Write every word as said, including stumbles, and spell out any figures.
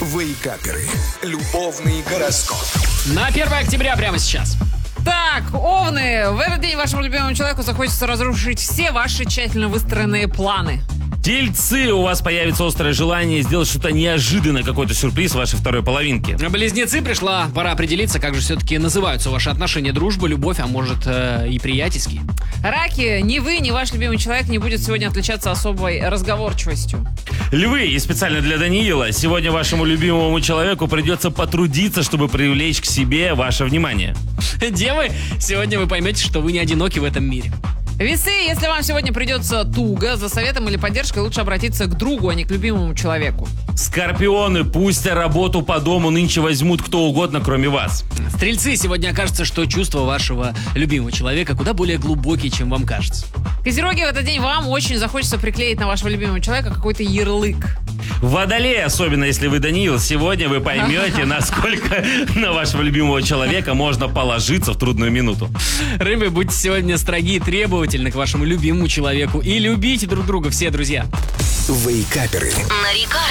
Вейкаперы. Любовный гороскоп. На первое октября прямо сейчас. Так, овны, в этот день вашему любимому человеку захочется разрушить все ваши тщательно выстроенные планы. Тельцы, у вас появится острое желание сделать что-то неожиданное, какой-то сюрприз вашей второй половинке. Близнецы, пришла пора определиться, как же все-таки называются ваши отношения: дружба, любовь, а может э, и приятельские. Раки, ни вы, ни ваш любимый человек не будет сегодня отличаться особой разговорчивостью. Львы, и специально для Даниила, сегодня вашему любимому человеку придется потрудиться, чтобы привлечь к себе ваше внимание. Девы, сегодня вы поймете, что вы не одиноки в этом мире. Весы, если вам сегодня придется туго, за советом или поддержкой лучше обратиться к другу, а не к любимому человеку. Скорпионы, пусть работу по дому нынче возьмут кто угодно, кроме вас. Стрельцы, сегодня окажется, что чувства вашего любимого человека куда более глубокие, чем вам кажется. Козероги, в этот день вам очень захочется приклеить на вашего любимого человека какой-то ярлык. Водолеи, особенно если вы Даниил, сегодня вы поймете, насколько на вашего любимого человека можно положиться в трудную минуту. Рыбы, будьте сегодня строги и требовательны к вашему любимому человеку и любите друг друга, все друзья. Вейкаперы. На Рекорде.